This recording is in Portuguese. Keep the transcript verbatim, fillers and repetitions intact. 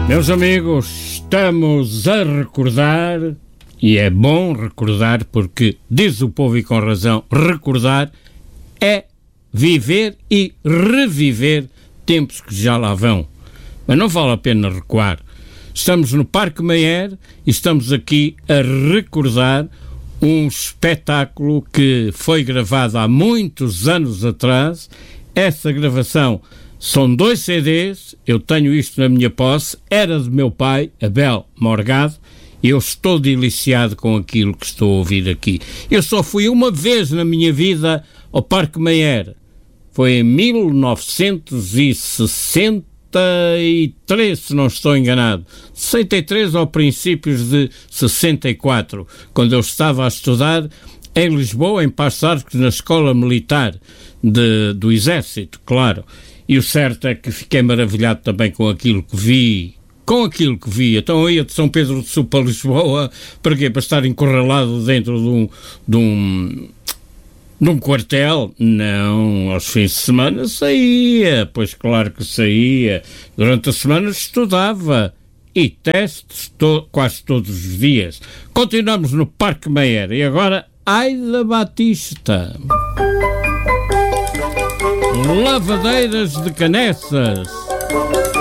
Meus amigos, estamos a recordar, e é bom recordar porque, diz o povo e com razão, recordar é viver e reviver tempos que já lá vão. Mas não vale a pena recuar. Estamos no Parque Mayer e estamos aqui a recordar um espetáculo que foi gravado há muitos anos atrás. Essa gravação são dois C Ds, eu tenho isto na minha posse, era do meu pai, Abel Morgado, e eu estou deliciado com aquilo que estou a ouvir aqui. Eu só fui uma vez na minha vida ao Parque Mayer, foi em mil novecentos e sessenta e três, se não estou enganado, sessenta e três ou princípios de sessenta e quatro, quando eu estava a estudar em Lisboa, em Paços de Arcos, na Escola Militar de, do Exército, claro. E o certo é que fiquei maravilhado também com aquilo que vi, com aquilo que vi. Então eu ia de São Pedro do Sul para Lisboa, para quê? Para estar encurralado dentro de um, de um, de um quartel? Não, aos fins de semana saía, pois claro que saía. Durante a semana estudava e testes to- quase todos os dias. Continuamos no Parque Mayer e agora Aida Batista. Lavadeiras de Canessas.